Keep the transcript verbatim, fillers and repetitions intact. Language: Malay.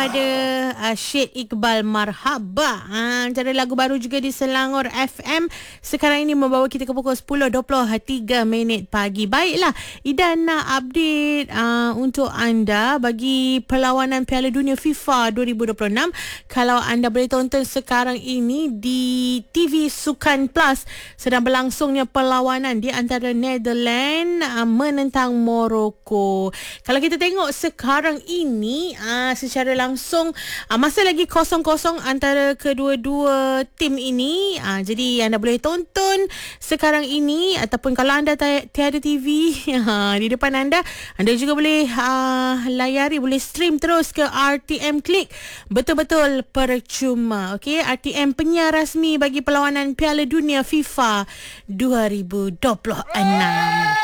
daripada uh, Syed Iqbal Marhaba. Ha, antara lagu baru juga di Selangor F M. Sekarang ini membawa kita ke pukul sepuluh dua puluh tiga minit pagi. Baiklah, Ida nak update uh, untuk anda bagi perlawanan Piala Dunia FIFA dua ribu dua puluh enam. Kalau anda boleh tonton sekarang ini di T V Sukan Plus, sedang berlangsungnya perlawanan di antara Netherlands uh, menentang Morocco. Kalau kita tengok sekarang ini uh, secara langsung uh, masih lagi kosong-kosong antara kedua-dua tim ini. Uh, jadi anda boleh tonton sekarang ini, ataupun kalau anda tiada T V uh, di depan anda, anda juga boleh uh, layari, boleh stream terus ke R T M Klik. Betul-betul percuma. Okey, R T M penyiar rasmi bagi perlawanan Piala Dunia FIFA dua ribu dua puluh enam.